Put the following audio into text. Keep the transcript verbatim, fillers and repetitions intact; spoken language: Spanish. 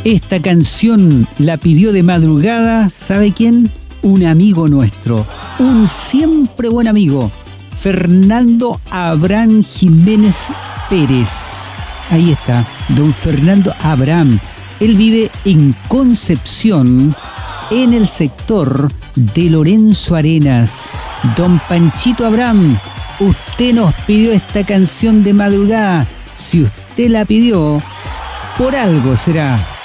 Esta canción la pidió de madrugada, ¿sabe quién? Un amigo nuestro, un siempre buen amigo, Fernando Abraham Jiménez Pérez. Ahí está, don Fernando Abraham. Él vive en Concepción, en el sector de Lorenzo Arenas. Don Panchito Abraham, usted nos pidió esta canción de madrugada. Si usted la pidió, por algo será.